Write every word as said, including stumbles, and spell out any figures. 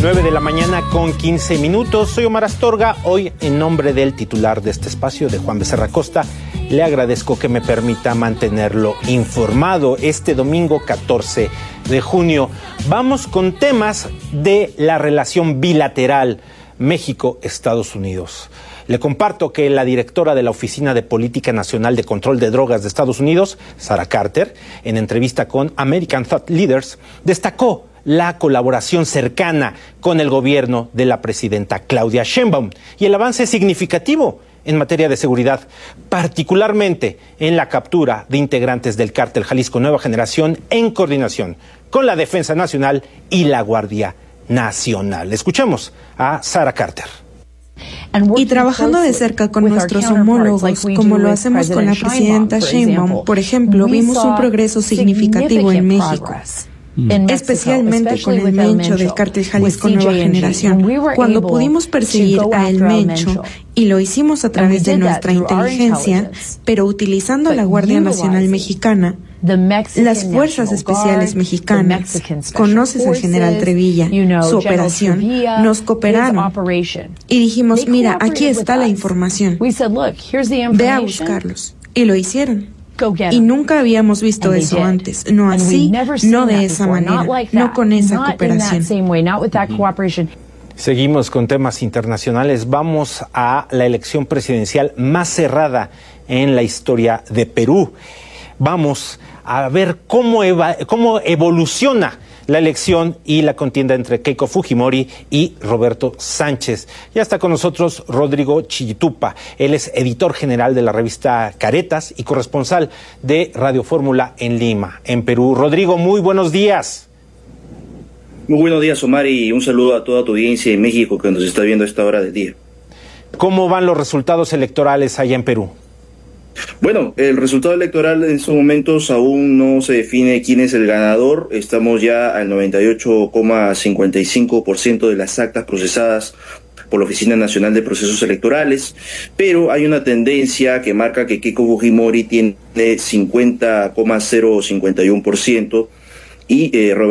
nueve de la mañana con quince minutos. Soy Omar Astorga. Hoy, en nombre del titular de este espacio, de Juan Becerra Costa, le agradezco que me permita mantenerlo informado este domingo catorce de junio. Vamos con temas de la relación bilateral México-Estados Unidos. Le comparto que la directora de la Oficina de Política Nacional de Control de Drogas de Estados Unidos, Sarah Carter, en entrevista con American Thought Leaders, destacó la colaboración cercana con el gobierno de la presidenta Claudia Sheinbaum y el avance significativo en materia de seguridad, particularmente en la captura de integrantes del cártel Jalisco Nueva Generación en coordinación con la Defensa Nacional y la Guardia Nacional. Escuchemos a Sarah Carter. Y trabajando de cerca con nuestros homólogos, como lo hacemos con la presidenta Sheinbaum, por ejemplo, vimos un progreso significativo en México, especialmente con el Mencho del cártel Jalisco Nueva Generación, cuando pudimos perseguir a El Mencho, y lo hicimos a través de nuestra inteligencia, pero utilizando la Guardia Nacional Mexicana, las Fuerzas Especiales Mexicanas, conoces al general Trevilla, su operación, nos cooperaron y dijimos, mira, aquí está la información, ve a buscarlos, y lo hicieron. Y nunca habíamos visto eso antes, no así, no de esa manera, no con esa cooperación. Seguimos con temas internacionales. Vamos a la elección presidencial más cerrada en la historia de Perú. Vamos a ver cómo, eva- cómo evoluciona la elección y la contienda entre Keiko Fujimori y Roberto Sánchez. Ya está con nosotros Rodrigo Chillitupa. Él es editor general de la revista Caretas y corresponsal de Radio Fórmula en Lima, en Perú. Rodrigo, muy buenos días. Muy buenos días, Omar, y un saludo a toda tu audiencia en México que nos está viendo a esta hora del día. ¿Cómo van los resultados electorales allá en Perú? Bueno, el resultado electoral en estos momentos aún no se define quién es el ganador. Estamos ya al noventa y ocho coma cincuenta y cinco por ciento de las actas procesadas por la Oficina Nacional de Procesos Electorales, pero hay una tendencia que marca que Keiko Fujimori tiene cincuenta coma cero cincuenta y uno por ciento y eh,